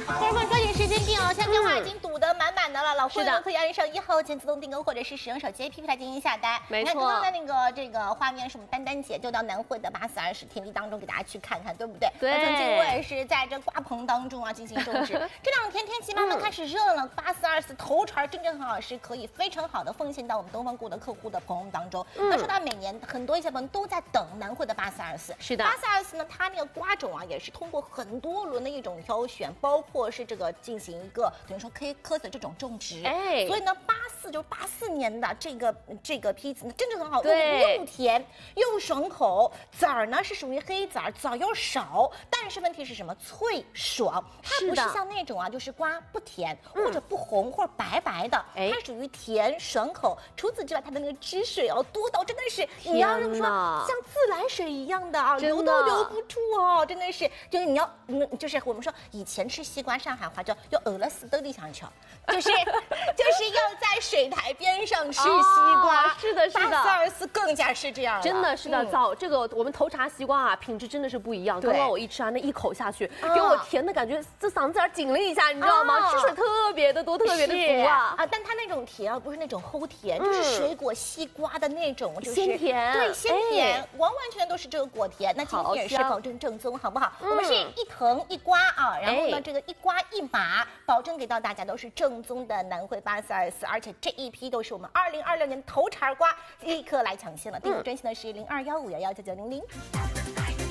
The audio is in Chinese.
哥们，抓紧时间订哦！现在电话已经堵得满满的了，老会员可以按上1号键自动订购，或者是使用手机 APP 来进行下单。 没错， 你看刚刚在这个画面是我们丹丹姐就到南汇的842田地当中给大家去看看，对不对？ 对。 那曾经我也是在这瓜棚当中进行种植。这2天天气慢慢开始热了，842头茬真正好是可以非常好的奉献到我们东方谷的客户的朋友当中。那说到每年很多一些朋友都在等南汇的844， 是的 ，844呢，它那个瓜种也是通过很多轮的一种挑选，包括是这个进行一个等于说科的这种种植，所以呢，84就是84年的这个批次呢，真的很好，又甜又爽口，籽儿呢是属于黑籽儿，籽儿又少，但是问题是什么？脆爽，它不是像那种就是瓜不甜或者不红或者白白的，它属于甜爽口。除此之外，它的那个汁水多到真的是你要这么说，像自来水一样的流都流不住真的是就是你要就是我们说以前吃西瓜，上海话叫饿了死都得想吃，就是要在水台边上吃西瓜。 是的 ，844更加是这样， 真的是的。这个我们头茬西瓜品质真的是不一样。刚刚我一吃那一口下去，给我甜的感觉，这嗓子眼紧了一下，你知道吗？汁水特别的多，特别的足但它那种甜不是那种齁甜，就是水果西瓜的那种，就是鲜甜， 对，鲜甜，完完全全都是这个果甜。那今天也是保证正宗，好不好？我们是一藤一瓜然后呢，这个一瓜一码，保证给到大家都是正宗的南汇8424，而且这一批都是我们2026年头茬瓜，立刻来抢先了。订购专线呢是0215119900。